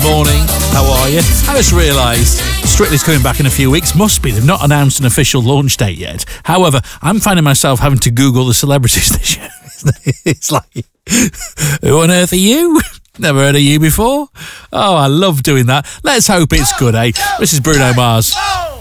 morning. How are you? I just realised Strictly's coming back in a few weeks. Must be. They've not announced an official launch date yet. However, I'm finding myself having to Google the celebrities this year. It's like, who on earth are you? Never heard of you before. Oh, I love doing that. Let's hope it's good, eh? This is Bruno Mars.